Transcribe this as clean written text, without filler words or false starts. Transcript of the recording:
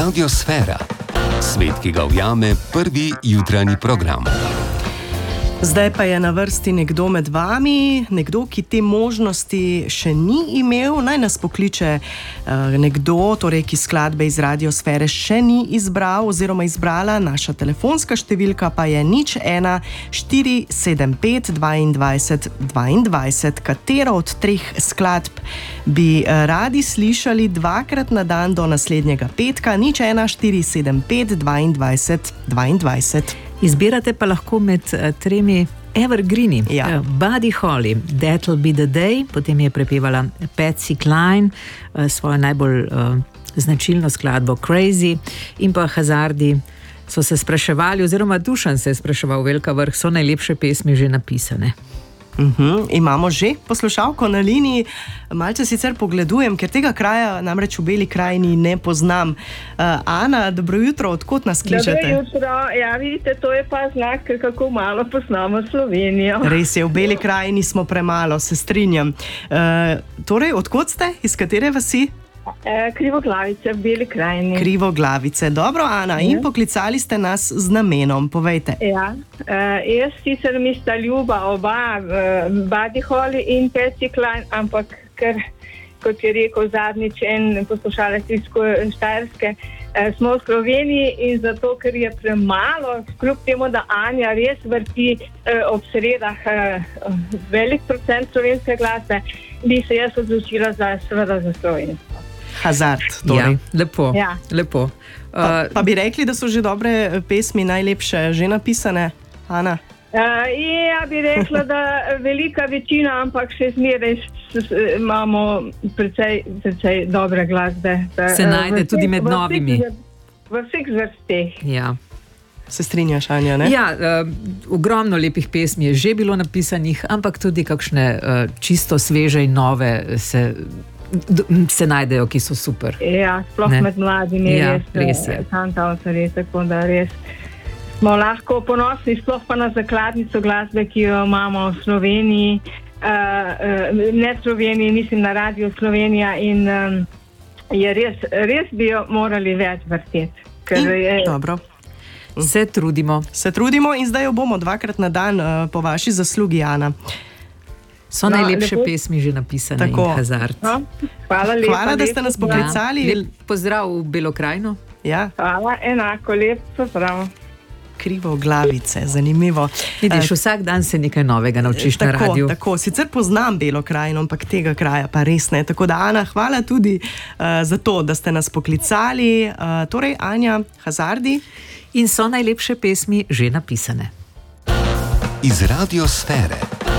Radiosfera. Svet, ki ga ujame prvi jutranji program. Zdaj pa je na vrsti nekdo med vami, nekdo, ki te možnosti še ni imel. Naj nas pokliče nekdo, torej, ki skladbe iz Radiosfere še ni izbral oziroma izbrala. Naša telefonska številka pa je 01 475 22 22. Katero od treh skladb bi radi slišali dvakrat na dan do naslednjega petka? 01 475 22 22. Izbirate pa lahko med tremi evergreeni. Ja. Buddy Holly, That'll Be the Day, potem je prepevala Patsy Cline, svojo najbolj značilno skladbo Crazy, in pa Hazardi so se spraševali, oziroma Dušan se je spraševal, Velika vrh, so najlepše pesmi že napisane. Imamo že poslušalko na liniji. Malce sicer pogledujem, ker tega kraja namreč v Beli krajini ne poznam. Ana, dobro jutro, odkot nas kličete? Dobro jutro, ja, vidite, to je pa znak, kako malo poznamo Slovenijo. Res je, v Beli krajini smo premalo, se strinjam. Torej, odkot ste? Iz katere vasi? Krivoglavice v Beli krajini. Krivoglavice, dobro, Ana, in poklicali ste nas z namenom, povejte. Ja, jaz sicer mi sta ljuba oba, Buddy Holly in Patsy Cline, ampak ker, kot je rekel zadnjič en poslušalec iz Štajerske, smo v Sloveniji in zato, ker je premalo, kljub temu, da Anja res vrti ob sredah velik procent slovenske glasbe, bi se jaz odločila seveda za Slovenijo. Hazard, torej. Ja, lepo, ja. Lepo. Pa bi rekli, da so že dobre pesmi, najlepše že napisane, Ana? Ja, bi rekla, da velika večina, ampak še zmeraj imamo precej dobre glasbe. Se najde tudi med novimi. V vseh vrsteh. Ja. Se strinjaš, Anja, ne? Ja, ogromno lepih pesmi je že bilo napisanih, ampak tudi kakšne čisto sveže in nove se najdejo, ki so super. Ja, sploh med mladimi, ja, res je. Kantavcarji, tako da res smo lahko ponosni, sploh pa na zakladnico glasbe, ki jo imamo v Sloveniji, ne Sloveniji, mislim na Radio Slovenija, in je res bi jo morali več vrteti. Dobro. Se trudimo. Se trudimo in zdaj jo bomo dvakrat na dan po vaši zaslugi, Ana. So najlepše pesmi že napisane. Tako. In Hazard. Hvala lepa. Hvala, da ste nas poklicali. Ja. Pozdrav v Belo krajino. Ja. Hvala, enako, lep pozdrav. Krivoglavice, zanimivo. Vidiš, vsak dan se nekaj novega naučiš na radiju. Tako, sicer poznam Belo krajino, ampak tega kraja pa res ne. Tako da, Ana, hvala tudi za to, da ste nas poklicali. Torej, Anja, Hazardi. In so najlepše pesmi že napisane. Iz Radiosfere.